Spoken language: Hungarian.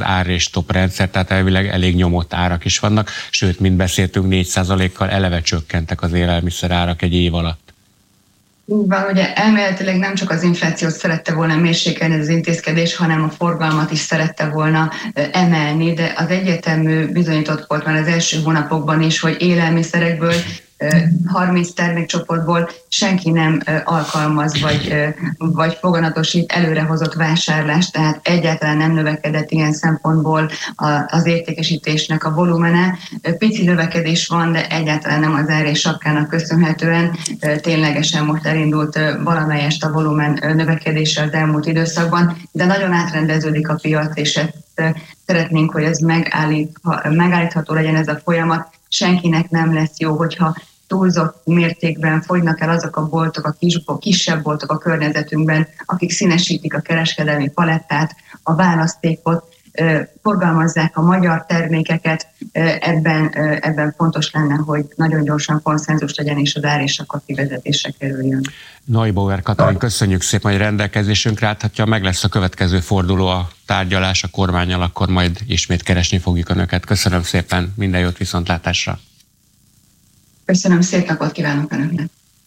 ár és top rendszer, tehát elvileg elég nyomott árak is vannak, sőt, mint beszéltünk, 4%-kal eleve csökkentek az élelmiszer árak egy év alatt. Így van, ugye elméletileg nem csak az inflációt szerette volna mérsékelni az intézkedés, hanem a forgalmat is szerette volna emelni, de az egyértelmű bizonyított volt már az első hónapokban is, hogy élelmiszerekből 30 termékcsoportból senki nem alkalmaz vagy foganatosít előrehozott vásárlást, tehát egyáltalán nem növekedett ilyen szempontból az értékesítésnek a volumene. Pici növekedés van, de egyáltalán nem az ár és sapkának köszönhetően. Ténylegesen most elindult valamelyest a volumen növekedése az elmúlt időszakban, de nagyon átrendeződik a piac, és ezt szeretnénk, hogy ez megállítható legyen ez a folyamat. Senkinek nem lesz jó, hogyha túlzott mértékben fogynak el azok a boltok, a kisebb boltok a környezetünkben, akik színesítik a kereskedelmi palettát, a választékot, forgalmazzák a magyar termékeket. Ebben fontos lenne, hogy nagyon gyorsan konszenzus legyen, és az ár és a kivezetésre kerüljön. Neubauer Katalin, köszönjük szépen, hogy rendelkezésünkre állt. Ha meg lesz a következő forduló, a tárgyalás a kormánnyal, akkor majd ismét keresni fogjuk Önöket. Köszönöm szépen, minden jót, viszontlátásra! Köszönöm, szép napot kívánok Önöknek!